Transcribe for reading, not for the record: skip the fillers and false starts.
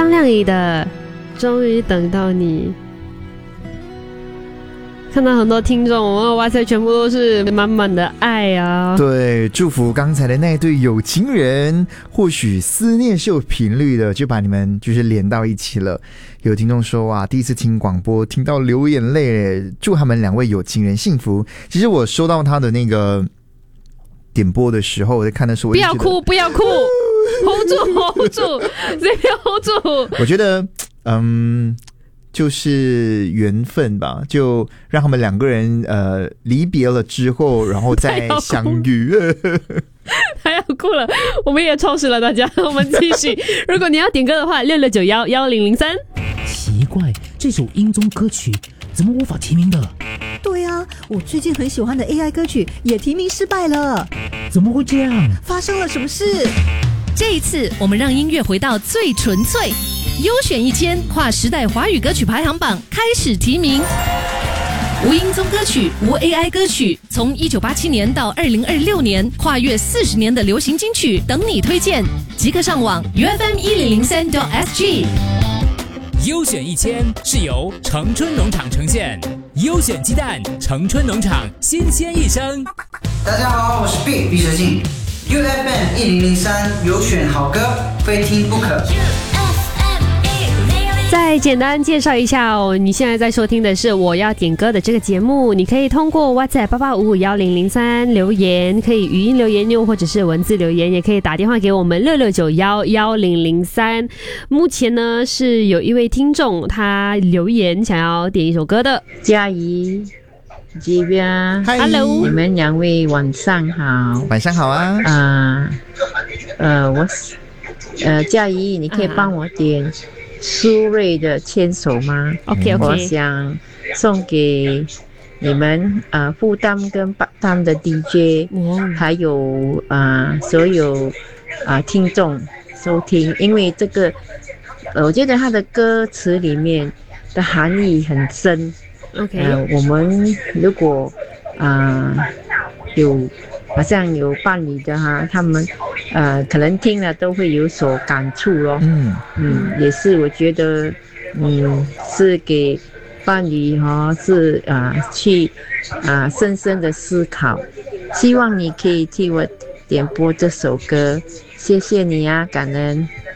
张靓颖的终于等到你。看到很多听众，我们哇塞，全部都是满满的爱啊！ 对，祝福刚才的那对有情人，或许思念是有频率的，就把你们就是连到一起了。有听众说哇，第一次听广播，听到流眼泪，祝他们两位有情人幸福。其实我收到他的那个点播的时候，我在看的时候， 不要哭，不要哭，hold 住 ，hold 住，这边 hold 住。 我觉得，就是缘分吧，就让他们两个人离别了之后，然后再相遇。 还要哭了，我们也超时了，大家，我们继续。如果你要点歌的话，66911003。 奇怪，这首音综歌曲怎么无法提名的？ 对啊，我最近很喜欢的 AI 歌曲也提名失败了。 怎么会这样？ 发生了什么事？ 这一次，我们让音乐回到最纯粹。优选1000跨时代华语歌曲排行榜开始提名，无音综歌曲、无 AI 歌曲，从1987年到2026年，跨越40年的流行金曲等你推荐，即刻上网 UFM1003.SG。 优选1000是由城春农场呈现，优选鸡蛋，城春农场新鲜一生。 大家好，我是 毕蛇静 ，UFM1003 有选好歌，非听不可。 再简单介绍一下哦，你现在在收听的是我要点歌的这个节目，你可以通过 WhatsApp 88551003留言，可以语音留言又或者是文字留言，也可以打电话给我们66911003。目前呢是有一位听众他留言想要点一首歌的， 嘉怡。这边 ，Hello， 你们两位晚上好。 晚上好啊。 嘉怡，你可以帮我点苏芮的《牵手》吗 ？OK， 我想送给你们负担跟八担的 DJ， 还有所有听众收听，因为这个我觉得它的歌词里面的含义很深。 OK， 我们如果有好像有伴侣的哈，他们可能听了都会有所感触咯。也是我觉得是给伴侣是去深深的思考。希望你可以替我点播这首歌，谢谢你啊，感恩。